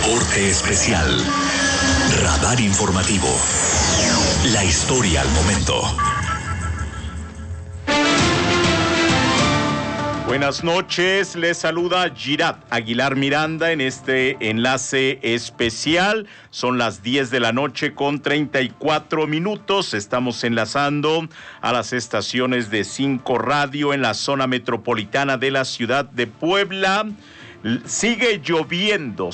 Reporte especial. Radar informativo. La historia al momento. Buenas noches, les saluda Girat Aguilar Miranda en este enlace especial. Son las 10 de la noche con 34 minutos. Estamos enlazando a las estaciones de 5 Radio en la zona metropolitana de la ciudad de Puebla. Sigue lloviendo,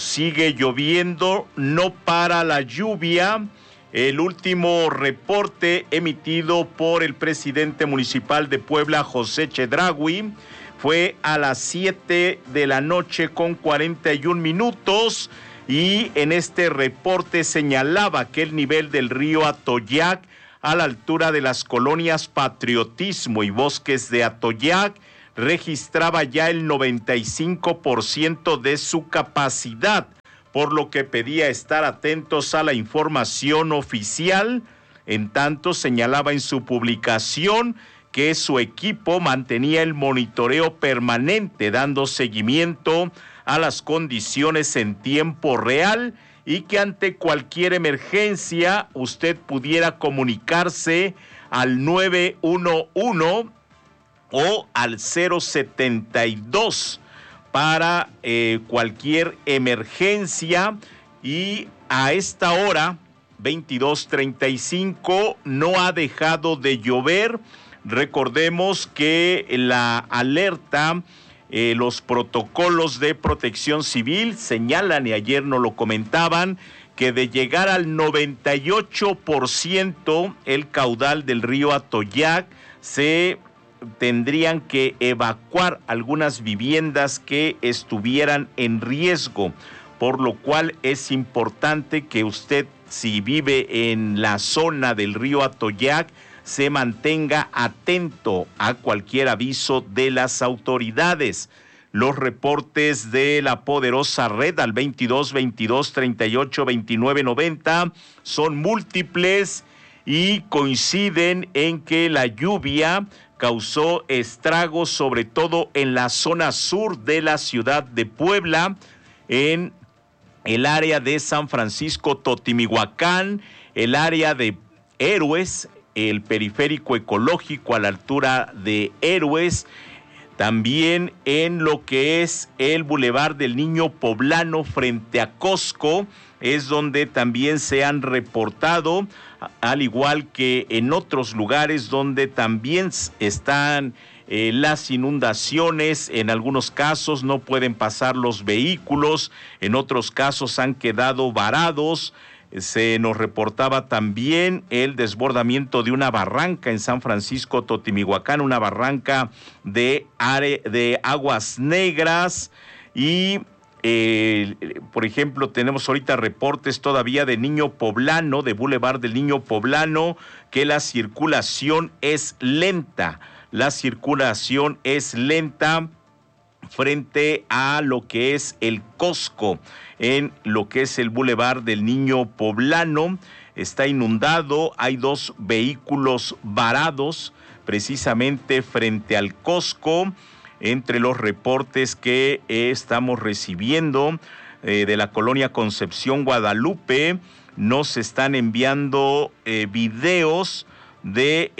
no para la lluvia. El último reporte emitido por el presidente municipal de Puebla, José Chedraui, fue a las 7 de la noche con 41 minutos y en este reporte señalaba que el nivel del río Atoyac a la altura de las colonias Patriotismo y Bosques de Atoyac registraba ya el 95% de su capacidad, por lo que pedía estar atentos a la información oficial. En tanto, señalaba en su publicación que su equipo mantenía el monitoreo permanente, dando seguimiento a las condiciones en tiempo real y que ante cualquier emergencia usted pudiera comunicarse al 911 o al 072 para cualquier emergencia. Y a esta hora, 22:35, no ha dejado de llover. Recordemos que la alerta, los protocolos de protección civil señalan, y ayer nos lo comentaban, que de llegar al 98% el caudal del río Atoyac, se tendrían que evacuar algunas viviendas que estuvieran en riesgo, por lo cual es importante que usted, si vive en la zona del río Atoyac, se mantenga atento a cualquier aviso de las autoridades. Los reportes de la poderosa red al 22-22-38-29-90 son múltiples y coinciden en que la lluvia causó estragos, sobre todo en la zona sur de la ciudad de Puebla, en el área de San Francisco Totimihuacán, el área de Héroes, el periférico ecológico a la altura de Héroes, también en lo que es el Boulevard del Niño Poblano frente a Costco, es donde también se han reportado, al igual que en otros lugares donde también están las inundaciones. En algunos casos no pueden pasar los vehículos, en otros casos han quedado varados. Se nos reportaba también el desbordamiento de una barranca en San Francisco Totimihuacán, una barranca de aguas negras. Y por ejemplo, tenemos ahorita reportes todavía de Niño Poblano, de Boulevard del Niño Poblano, que la circulación es lenta. Frente a lo que es el Costco, en lo que es el Boulevard del Niño Poblano. Está inundado, hay 2 vehículos varados precisamente frente al Costco. Entre los reportes que estamos recibiendo de la colonia Concepción Guadalupe, nos están enviando videos de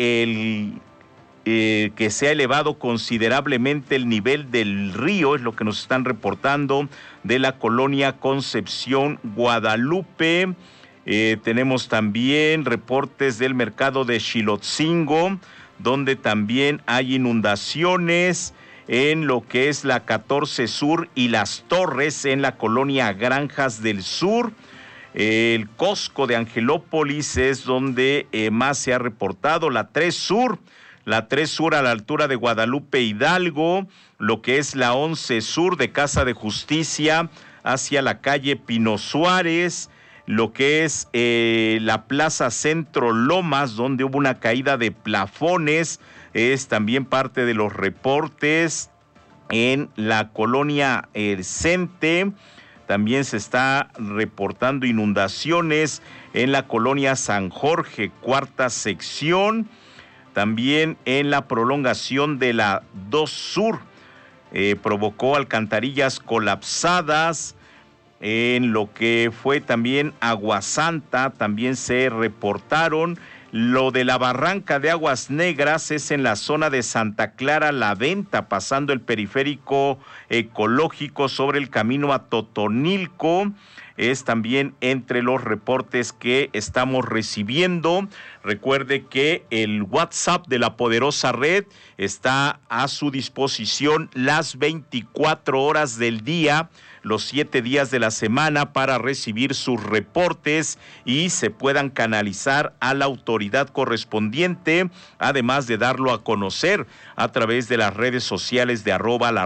que se ha elevado considerablemente el nivel del río, es lo que nos están reportando de la colonia Concepción Guadalupe. Tenemos también reportes del mercado de Xilotzingo, donde también hay inundaciones en lo que es la 14 Sur y Las Torres, en la colonia Granjas del Sur. El Costco de Angelópolis es donde más se ha reportado. La 3 Sur a la altura de Guadalupe Hidalgo, lo que es la 11 Sur de Casa de Justicia hacia la calle Pino Suárez, lo que es la Plaza Centro Lomas, donde hubo una caída de plafones, es también parte de los reportes. En la colonia El Cente también se está reportando inundaciones, en la colonia San Jorge, 4ª sección. También en la prolongación de la 2 Sur provocó alcantarillas colapsadas. En lo que fue también Aguasanta, también se reportaron. Lo de la barranca de Aguas Negras es en la zona de Santa Clara La Venta, pasando el periférico ecológico sobre el camino a Totonilco. Es también entre los reportes que estamos recibiendo. Recuerde que el WhatsApp de la poderosa red está a su disposición las 24 horas del día, los 7 días de la semana, para recibir sus reportes y se puedan canalizar a la autoridad correspondiente, además de darlo a conocer a través de las redes sociales de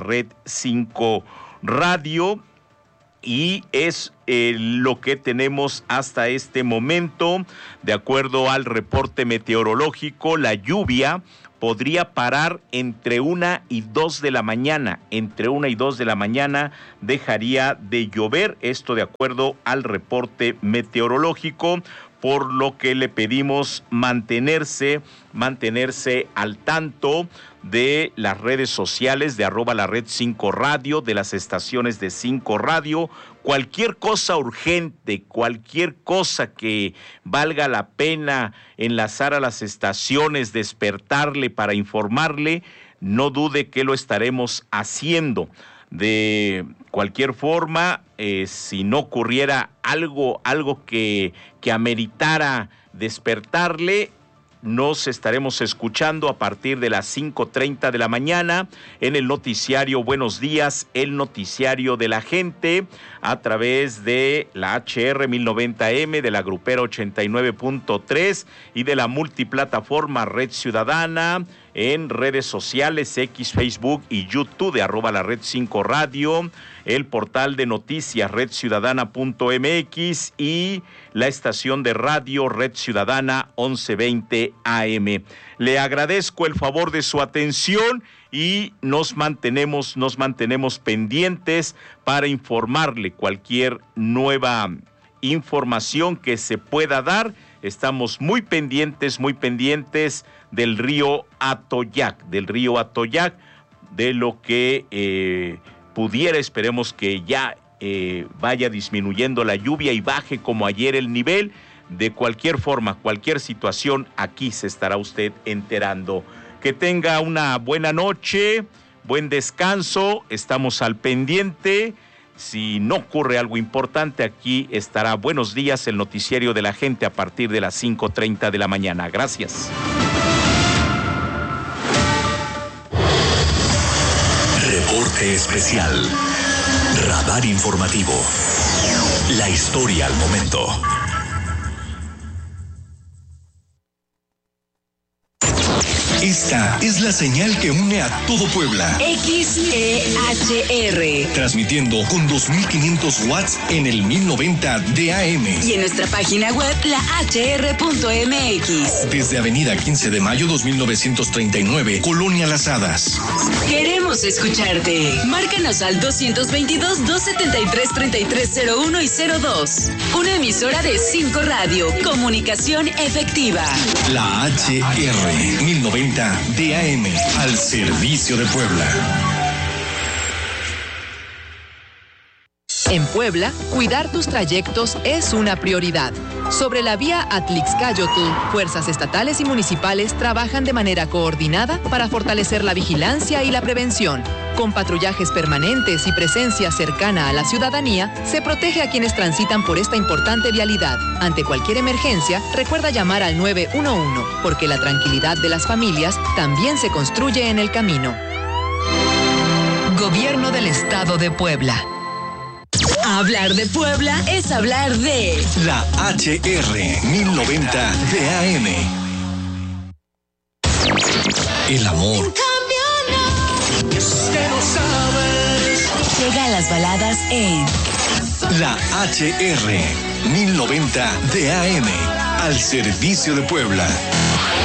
@la-red5radio. Y es lo que tenemos hasta este momento. De acuerdo al reporte meteorológico, la lluvia podría parar entre 1 y 2 de la mañana. Entre 1 y 2 de la mañana dejaría de llover. Esto de acuerdo al reporte meteorológico, por lo que le pedimos mantenerse al tanto de las redes sociales de @la-red5radio, de las estaciones de 5 Radio. Cualquier cosa urgente, cualquier cosa que valga la pena enlazar a las estaciones, despertarle para informarle, no dude que lo estaremos haciendo. De cualquier forma, si no ocurriera algo que ameritara despertarle, nos estaremos escuchando a partir de las 5:30 de la mañana en el noticiario Buenos Días, el noticiario de la gente, a través de la HR 1090M, de la Grupera 89.3 y de la multiplataforma Red Ciudadana, en redes sociales, X, Facebook y YouTube de @la-red5 radio, el portal de noticias redciudadana.mx y la estación de radio Red Ciudadana 1120 AM. Le agradezco el favor de su atención y nos mantenemos pendientes para informarle cualquier nueva información que se pueda dar. Estamos muy pendientes del río Atoyac, de lo que pudiera, esperemos que ya vaya disminuyendo la lluvia y baje como ayer el nivel. De cualquier forma, cualquier situación, aquí se estará usted enterando. Que tenga una buena noche, buen descanso, estamos al pendiente. Si no ocurre algo importante, aquí estará Buenos Días, el noticiario de la gente, a partir de las 5:30 de la mañana. Gracias. Reporte especial. Radar informativo. La historia al momento. Esta es la señal que une a todo Puebla. XEHR. Transmitiendo con 2500 watts en el 1090 de AM. Y en nuestra página web, lahr.mx. Desde Avenida 15 de Mayo 2939, Colonia Las Hadas. Queremos escucharte. Márcanos al 222-273-3301 y 02. Una emisora de 5 Radio. Comunicación efectiva. La HR 1090 DAM, al servicio de Puebla. En Puebla, cuidar tus trayectos es una prioridad. Sobre la vía Atlixcáyotl, fuerzas estatales y municipales trabajan de manera coordinada para fortalecer la vigilancia y la prevención. Con patrullajes permanentes y presencia cercana a la ciudadanía, se protege a quienes transitan por esta importante vialidad. Ante cualquier emergencia, recuerda llamar al 911, porque la tranquilidad de las familias también se construye en el camino. Gobierno del Estado de Puebla. Hablar de Puebla es hablar de la HR 1090 DAM. El amor. Llega a las baladas en la HR 1090 DAM, al servicio de Puebla.